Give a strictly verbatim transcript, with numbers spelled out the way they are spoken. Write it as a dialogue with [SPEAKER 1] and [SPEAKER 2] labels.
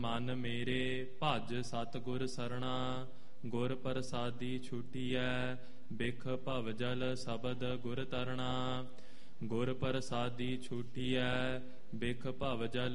[SPEAKER 1] ਮਨ ਮੇਰੇ ਭਜ ਸਤਿਗੁਰ ਸਰਣਾ, ਗੁਰ ਪ੍ਰਸਾਦੀ ਛੁਟੀਐ ਬਿਖ ਭਵ ਜਲ ਸ਼ਬਦ ਗੁਰ ਤਰਣਾ। ਗੁਰ ਪ੍ਰਸਾਦੀ ਛੁਟੀਐ ਬਿਖ ਭਵ ਜਲ